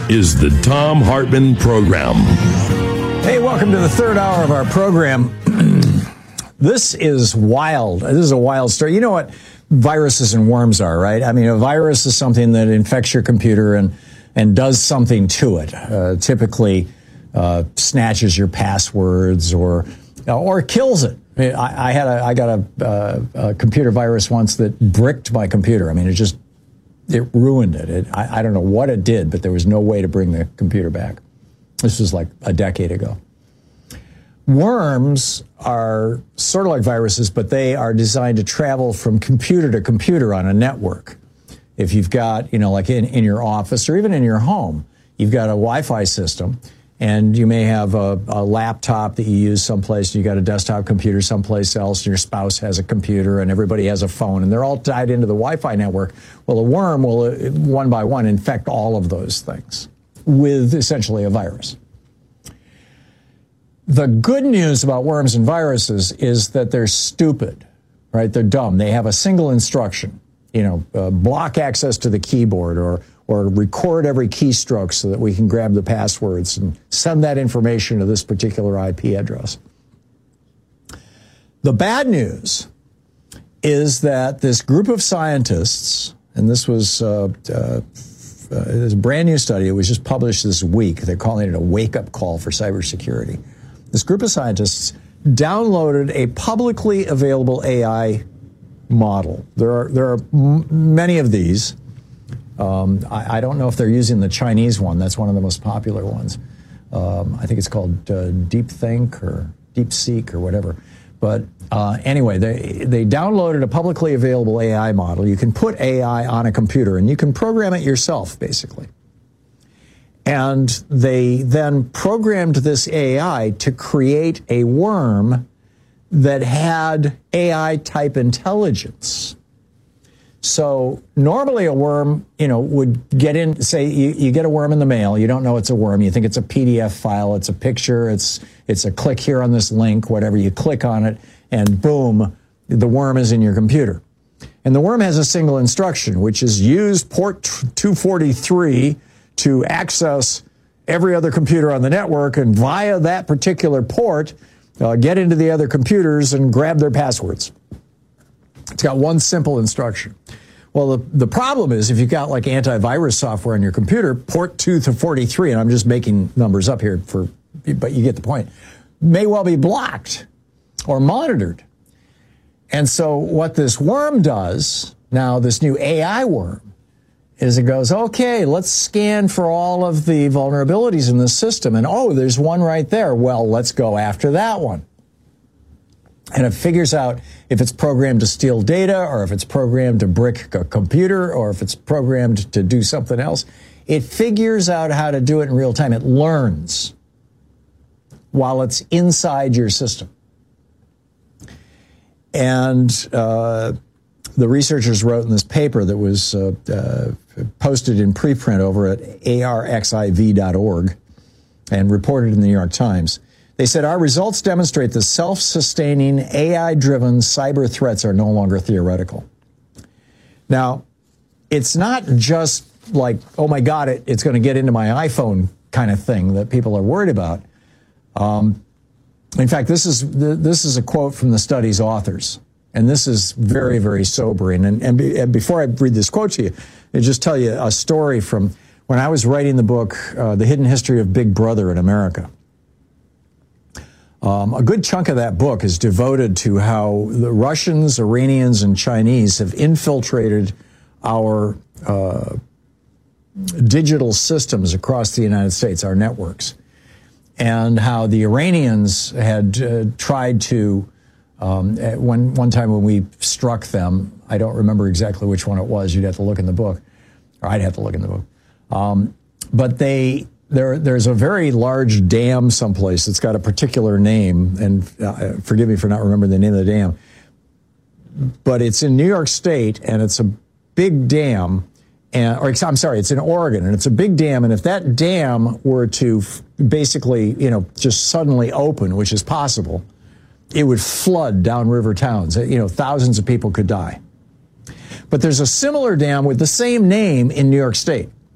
is the Thom Hartmann Program. Hey, welcome to the third hour of our program. This is wild. This is a wild story. You know what viruses and worms are, right? I mean, a virus is something that infects your computer and does something to it. Typically snatches your passwords or kills it. I got a computer virus once that bricked my computer. I mean, it ruined it. I don't know what it did, but there was no way to bring the computer back. This was like a decade ago. Worms are sort of like viruses, but they are designed to travel from computer to computer on a network. If you've got, like in your office or even in your home, you've got a Wi-Fi system, and you may have a laptop that you use someplace, and you got a desktop computer someplace else, and your spouse has a computer, and everybody has a phone, and they're all tied into the Wi-Fi network. Well, a worm will, one by one, infect all of those things with essentially a virus. The good news about worms and viruses is that they're stupid, right? They're dumb. They have a single instruction, block access to the keyboard or record every keystroke so that we can grab the passwords and send that information to this particular IP address. The bad news is that this group of scientists, and this was a brand new study, it was just published this week. They're calling it a wake-up call for cybersecurity. This group of scientists downloaded a publicly available AI model. There are many of these. I don't know if they're using the Chinese one. That's one of the most popular ones. I think it's called DeepThink or DeepSeek or whatever. But anyway, they downloaded a publicly available AI model. You can put AI on a computer, and you can program it yourself, basically. And they then programmed this AI to create a worm that had AI-type intelligence. So normally a worm, would get in, say you get a worm in the mail, you don't know it's a worm, you think it's a PDF file, it's a picture, it's a click here on this link, whatever, you click on it, and boom, the worm is in your computer. And the worm has a single instruction, which is use port 243 to access every other computer on the network, and via that particular port, get into the other computers and grab their passwords. It's got one simple instruction. Well, the problem is if you've got like antivirus software on your computer, port 243, and I'm just making numbers up here but you get the point, may well be blocked or monitored. And so what this worm does, now this new AI worm, is it goes, okay, let's scan for all of the vulnerabilities in the system. And there's one right there. Well, let's go after that one. And it figures out if it's programmed to steal data or if it's programmed to brick a computer or if it's programmed to do something else. It figures out how to do it in real time. It learns while it's inside your system. And the researchers wrote in this paper that was posted in preprint over at arxiv.org and reported in the New York Times. They said, our results demonstrate that self-sustaining AI-driven cyber threats are no longer theoretical. Now, it's not just like, oh my God, it's going to get into my iPhone kind of thing that people are worried about. In fact, this is a quote from the study's authors. And this is very, very sobering. And before I read this quote to you, I'll just tell you a story from when I was writing the book, The Hidden History of Big Brother in America. A good chunk of that book is devoted to how the Russians, Iranians, and Chinese have infiltrated our digital systems across the United States, our networks, and how the Iranians had tried to, at one time when we struck them, I don't remember exactly which one it was, you'd have to look in the book, or I'd have to look in the book, but there's a very large dam someplace that's got a particular name, and forgive me for not remembering the name of the dam, but it's in New York State, and it's a big dam, it's in Oregon, and it's a big dam, and if that dam were to basically, just suddenly open, which is possible, it would flood downriver towns. Thousands of people could die. But there's a similar dam with the same name in New York State.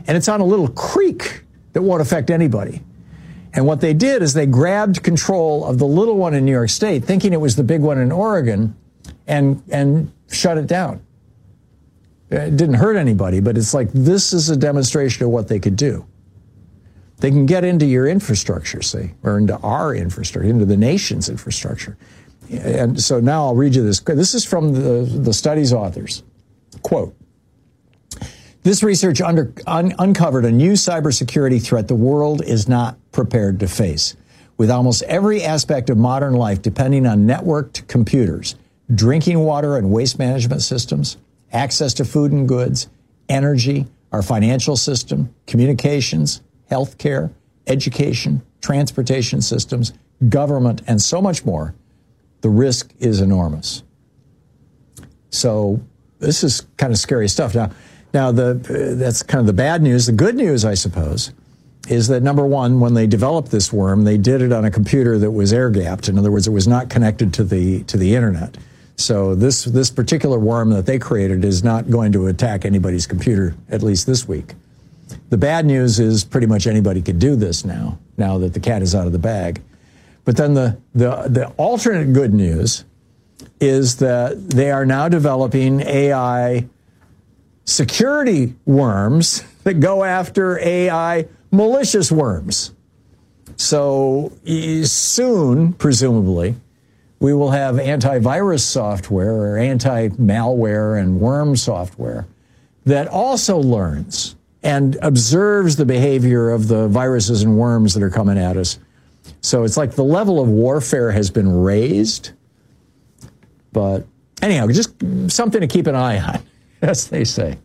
And it's on a little creek that won't affect anybody. And what they did is they grabbed control of the little one in New York State, thinking it was the big one in Oregon, and shut it down. It didn't hurt anybody, but it's like this is a demonstration of what they could do. They can get into your infrastructure, see, or into our infrastructure, into the nation's infrastructure. And so now I'll read you this. This is from the study's authors. Quote, this research uncovered a new cybersecurity threat the world is not prepared to face, with almost every aspect of modern life depending on networked computers, drinking water and waste management systems, access to food and goods, energy, our financial system, communications, healthcare, education, transportation systems, government, and so much more. The risk is enormous. So this is kind of scary stuff. Now that's kind of the bad news. The good news, I suppose, is that number one, when they developed this worm, they did it on a computer that was air-gapped. In other words, it was not connected to the internet. So this particular worm that they created is not going to attack anybody's computer, at least this week. The bad news is pretty much anybody could do this now that the cat is out of the bag. But then the alternate good news is that they are now developing AI security worms that go after AI malicious worms. So soon, presumably, we will have antivirus software or anti-malware and worm software that also learns and observes the behavior of the viruses and worms that are coming at us. So it's like the level of warfare has been raised. But anyhow, just something to keep an eye on, as they say.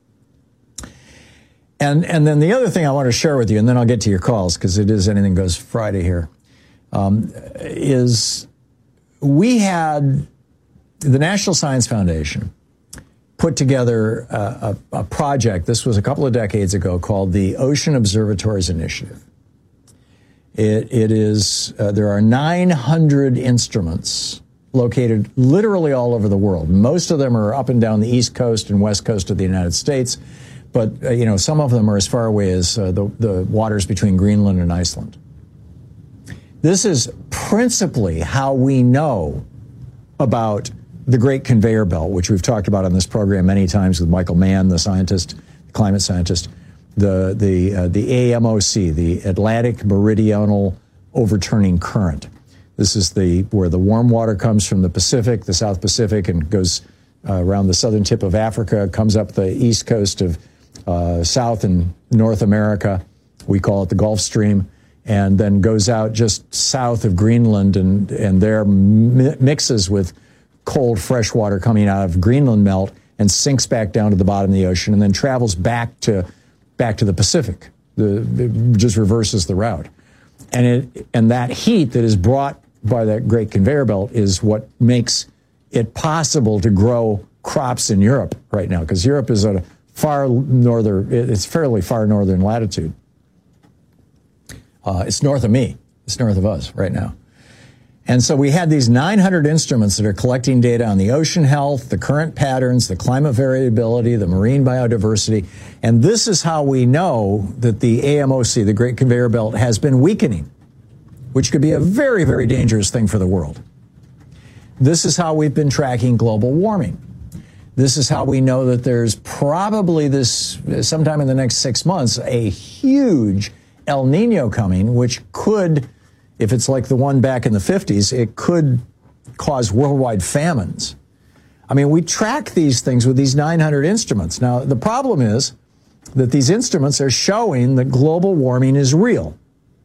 And then the other thing I want to share with you, and then I'll get to your calls because it is Anything Goes Friday here, is we had the National Science Foundation put together a project. This was a couple of decades ago called the Ocean Observatories Initiative. It is there are 900 instruments located literally all over the world. Most of them are up and down the East Coast and West Coast of the United States, but some of them are as far away as the waters between Greenland and Iceland. This is principally how we know about the Great Conveyor Belt, which we've talked about on this program many times with Michael Mann, the scientist, climate scientist, the AMOC, the Atlantic Meridional Overturning Current. This is where the warm water comes from the Pacific, the South Pacific, and goes around the southern tip of Africa, comes up the east coast of South and North America. We call it the Gulf Stream, and then goes out just south of Greenland and there mixes with cold fresh water coming out of Greenland melt and sinks back down to the bottom of the ocean and then travels back to the Pacific. It just reverses the route. And that heat that is brought by that Great Conveyor Belt is what makes it possible to grow crops in Europe right now, because Europe is at a it's fairly far northern latitude. It's north of me. It's north of us right now. And so we had these 900 instruments that are collecting data on the ocean health, the current patterns, the climate variability, the marine biodiversity. And this is how we know that the AMOC, the Great Conveyor Belt, has been weakening, which could be a very, very dangerous thing for the world. This is how we've been tracking global warming. This is how we know that there's probably sometime in the next 6 months, a huge El Nino coming, which could, if it's like the one back in the 50s, it could cause worldwide famines. I mean, we track these things with these 900 instruments. Now, the problem is that these instruments are showing that global warming is real.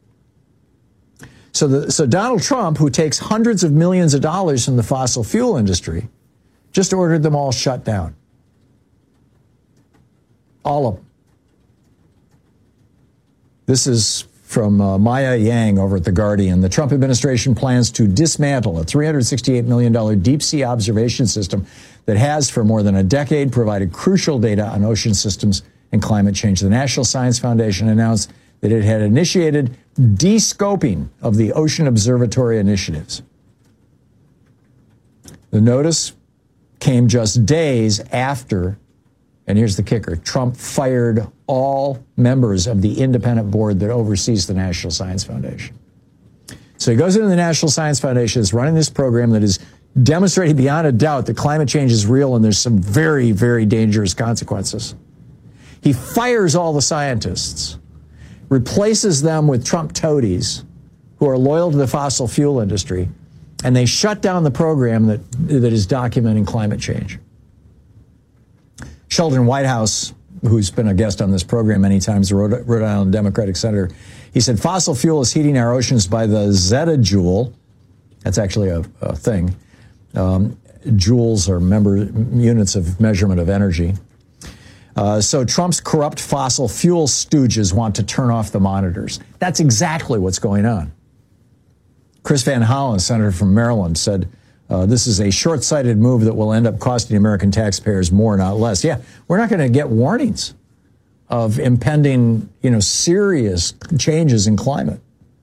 So Donald Trump, who takes hundreds of millions of dollars from the fossil fuel industry, just ordered them all shut down. All of them. This is from Maya Yang over at The Guardian. The Trump administration plans to dismantle a $368 million deep-sea observation system that has, for more than a decade, provided crucial data on ocean systems and climate change. The National Science Foundation announced that it had initiated de-scoping of the Ocean Observatory initiatives. The notice came just days after And here's the kicker. Trump fired all members of the independent board that oversees the National Science Foundation. So he goes into the National Science Foundation, is running this program that is demonstrating beyond a doubt that climate change is real and there's some very, very dangerous consequences. He fires all the scientists, replaces them with Trump toadies who are loyal to the fossil fuel industry, and they shut down the program that is documenting climate change. Sheldon Whitehouse, who's been a guest on this program many times, the Rhode Island Democratic senator, he said, fossil fuel is heating our oceans by the zettajoule. That's actually a thing. Joules are units of measurement of energy. So Trump's corrupt fossil fuel stooges want to turn off the monitors. That's exactly what's going on. Chris Van Hollen, senator from Maryland, said, this is a short-sighted move that will end up costing American taxpayers more, not less. Yeah, we're not going to get warnings of impending, serious changes in climate.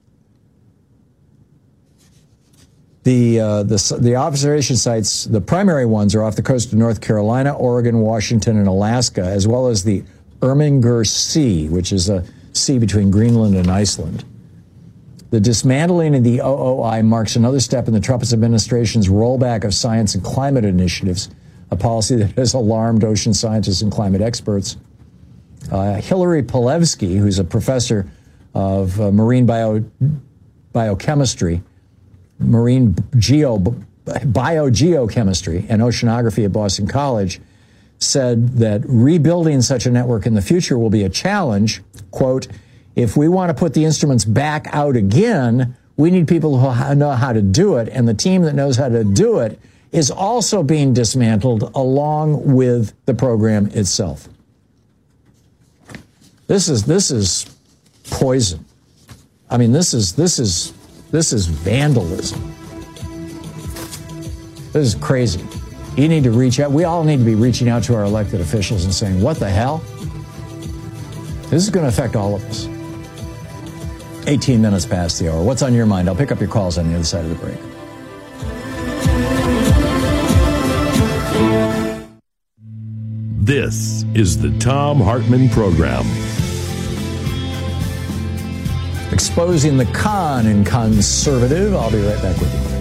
The observation sites, the primary ones, are off the coast of North Carolina, Oregon, Washington, and Alaska, as well as the Irminger Sea, which is a sea between Greenland and Iceland. The dismantling of the OOI marks another step in the Trump administration's rollback of science and climate initiatives, a policy that has alarmed ocean scientists and climate experts. Hillary Polevsky, who's a professor of marine biochemistry, marine biogeochemistry, and oceanography at Boston College, said that rebuilding such a network in the future will be a challenge. Quote, if we want to put the instruments back out again, we need people who know how to do it, and the team that knows how to do it is also being dismantled along with the program itself. This is poison. I mean, this is vandalism. This is crazy. You need to reach out. We all need to be reaching out to our elected officials and saying, what the hell? This is going to affect all of us. 18 minutes past the hour. What's on your mind? I'll pick up your calls on the other side of the break. This is the Thom Hartmann Program. Exposing the con in conservative. I'll be right back with you.